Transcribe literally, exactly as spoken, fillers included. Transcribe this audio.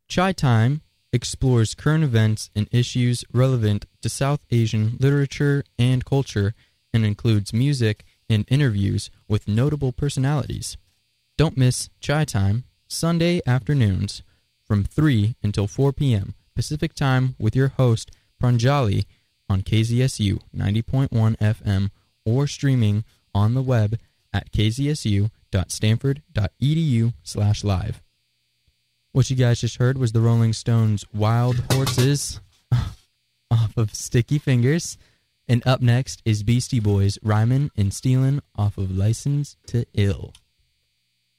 Chai Time explores current events and issues relevant to South Asian literature and culture and includes music and interviews with notable personalities. Don't miss Chai Time, Sunday afternoons from three until four p.m. Pacific Time with your host, Pranjali, on K Z S U ninety point one F M or streaming on the web at kzsu.stanford.edu slash live. What you guys just heard was the Rolling Stones' Wild Horses off of Sticky Fingers. And up next is Beastie Boys' Rhymin' and Stealin' off of License to Ill.